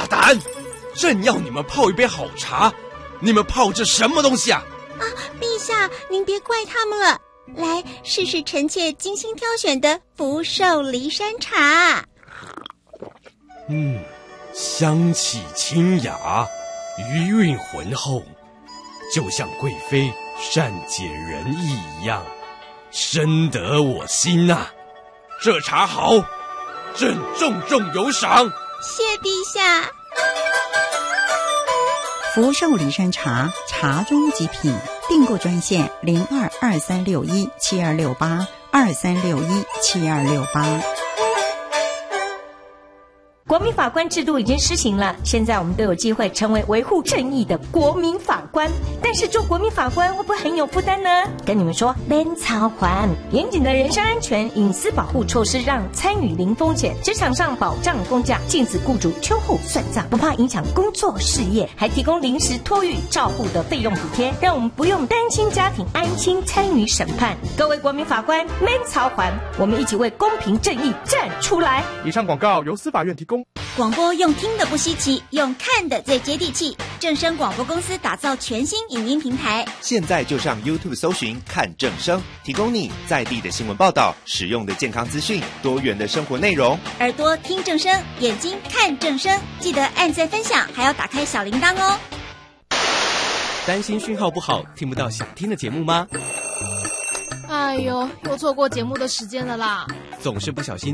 胆！朕要你们泡一杯好茶，你们泡这什么东西啊？ 陛下，您别怪他们了。来，试试臣妾精心挑选的福寿梨山茶。 香气清雅，余韵浑厚，就像贵妃善解人意一样，深得我心啊！这茶好，朕重重有赏。 谢陛下。 福寿梨山茶，茶中极品。订购专线0223617268，23617268。 国民法官制度已经施行了，现在我们都有机会成为维护正义的国民法官。但是做国民法官会不会很有负担呢？跟你们说，免操还严谨的人身安全、隐私保护措施，让参与零风险。职场上保障公假，禁止雇主秋后算账，不怕影响工作事业，还提供临时托育照护的费用补贴，让我们不用单亲家庭安心参与审判。各位国民法官，免操还，我们一起为公平正义站出来。 以上广告由司法院提供。 广播用听的不稀奇，用看的最接地气。正声广播公司打造全新影音平台， 现在就上 YouTube 搜寻看正声，提供你在地的新闻报道、实用的健康资讯、多元的生活内容。 耳朵听正声，眼睛看正声，记得按赞分享，还要打开小铃铛哦。 担心讯号不好，听不到想听的节目吗？ 哎呦，又错过节目的时间了啦！ 总是不小心